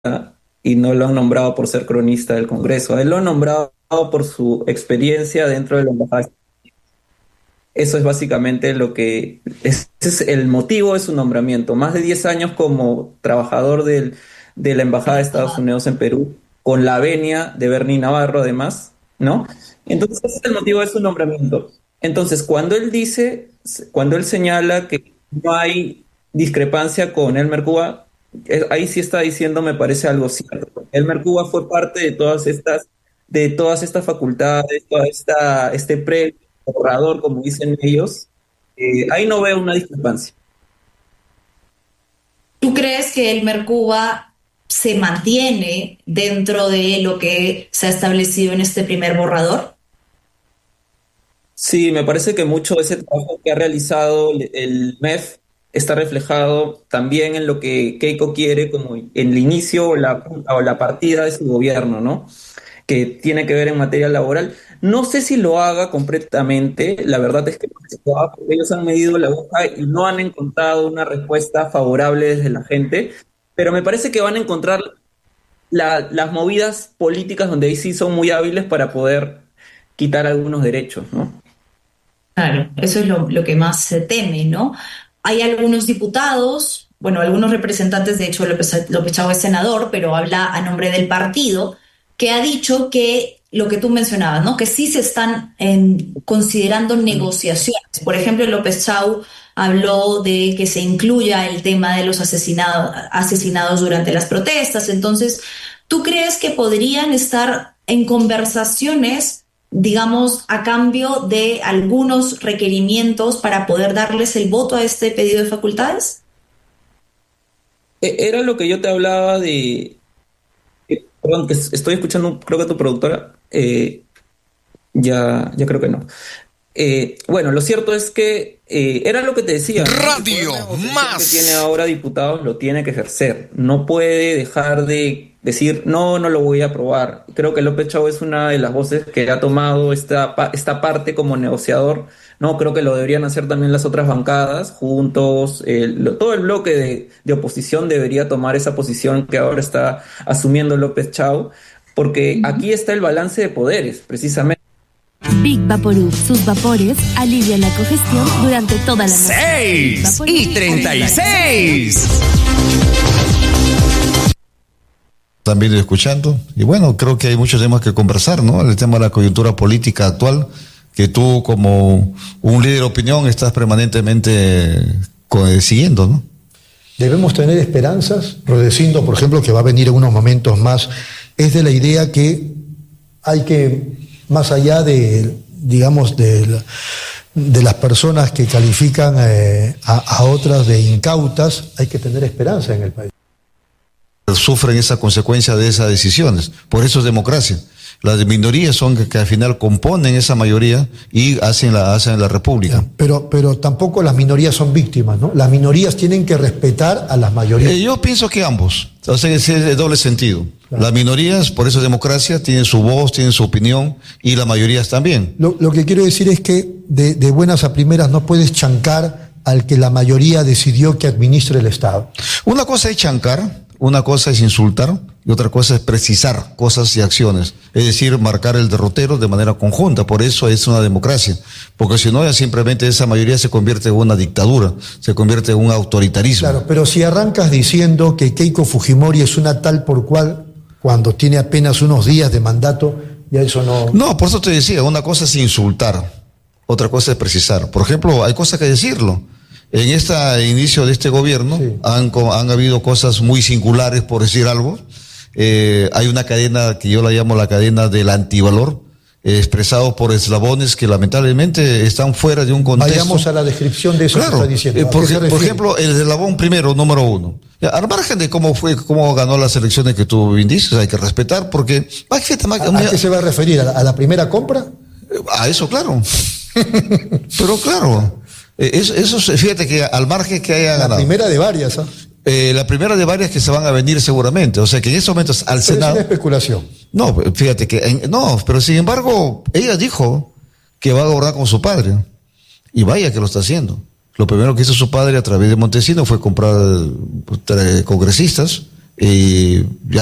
y no lo han nombrado por ser cronista del Congreso. A él lo han nombrado por su experiencia dentro de la embajada. Eso es básicamente ese es el motivo de su nombramiento. Más de 10 años como trabajador de la Embajada de Estados Unidos en Perú, con la venia de Bernie Navarro además, ¿no? Entonces ese es el motivo de su nombramiento. Entonces cuando él señala que no hay discrepancia con Elmer Cuba, ahí sí está diciendo, me parece algo cierto. Elmer Cuba fue parte de todas estas facultades, este borrador, como dicen ellos, ahí no veo una discrepancia. ¿Tú crees que el Mercuba se mantiene dentro de lo que se ha establecido en este primer borrador? Sí, me parece que mucho de ese trabajo que ha realizado el MEF está reflejado también en lo que Keiko quiere como en el inicio o la partida de su gobierno, ¿no? Que tiene que ver en materia laboral. No sé si lo haga completamente, la verdad es que no sé si lo haga, porque ellos han medido la aguja y no han encontrado una respuesta favorable desde la gente, pero me parece que van a encontrar las movidas políticas donde ahí sí son muy hábiles para poder quitar algunos derechos, ¿no? Claro, eso es lo que más se teme, ¿no? Hay algunos diputados, bueno, algunos representantes, de hecho López Chao es senador, pero habla a nombre del partido, que ha dicho que lo que tú mencionabas, ¿no? Que sí se están considerando negociaciones. Por ejemplo, López Chao habló de que se incluya el tema de los asesinados durante las protestas. Entonces, ¿tú crees que podrían estar en conversaciones, digamos, a cambio de algunos requerimientos para poder darles el voto a este pedido de facultades? Era lo que yo te hablaba perdón, que estoy escuchando, creo que tu productora, ya creo que no. Bueno, lo cierto es que era lo que te decía, ¿no? Radio El poder de negociación Más. que tiene ahora diputados lo tiene que ejercer. No puede dejar de decir, no, no lo voy a aprobar. Creo que López Chao es una de las voces que ha tomado esta parte como negociador. No, creo que lo deberían hacer también las otras bancadas, juntos. Todo el bloque de oposición debería tomar esa posición que ahora está asumiendo López Chao, porque aquí está el balance de poderes, precisamente. Big Vaporub, sus vapores alivian la congestión durante toda la noche. 6:36. También escuchando. Y bueno, creo que hay muchos temas que conversar, ¿no? El tema de la coyuntura política actual, que tú como un líder de opinión estás permanentemente siguiendo, ¿no? Debemos tener esperanzas. Rodecindo, por ejemplo, que va a venir en unos momentos más, es de la idea que hay que, más allá de, digamos, de las personas que califican a otras de incautas, hay que tener esperanza en el país. Sufren esa consecuencia de esas decisiones. Por eso es democracia. Las minorías son que al final componen esa mayoría y hacen la república. Pero tampoco las minorías son víctimas, ¿no? Las minorías tienen que respetar a las mayorías. Yo pienso que ambos. O sea, es de doble sentido. Claro. Las minorías, por eso es democracia, tienen su voz, tienen su opinión, y las mayorías también. Lo que quiero decir es que de buenas a primeras no puedes chancar al que la mayoría decidió que administre el Estado. Una cosa es chancar, una cosa es insultar, y otra cosa es precisar cosas y acciones. Es decir, marcar el derrotero de manera conjunta. Por eso es una democracia. Porque si no, ya simplemente esa mayoría se convierte en una dictadura, se convierte en un autoritarismo. Claro, pero si arrancas diciendo que Keiko Fujimori es una tal por cual, cuando tiene apenas unos días de mandato, ya eso no... No, por eso te decía, una cosa es insultar, otra cosa es precisar. Por ejemplo, hay cosas que decirlo. En este inicio de este gobierno sí. han habido cosas muy singulares, por decir algo. Hay una cadena que yo la llamo la cadena del antivalor, expresado por eslabones que lamentablemente están fuera de un contexto. Vayamos a la descripción de eso claro, que está diciendo. Por ejemplo, el eslabón primero, número uno. Al margen de cómo ganó las elecciones que tú indices, hay que respetar, porque... ¿A qué se va a referir? ¿A la primera compra? A eso, claro. Pero claro... Eso, fíjate que al margen que haya ganado. La primera de varias, ¿eh? La primera de varias que se van a venir seguramente. O sea que en estos momentos al Senado. Es una especulación. No, fíjate que. No, pero sin embargo, ella dijo que va a gobernar con su padre. Y vaya que lo está haciendo. Lo primero que hizo su padre a través de Montesinos fue comprar congresistas ya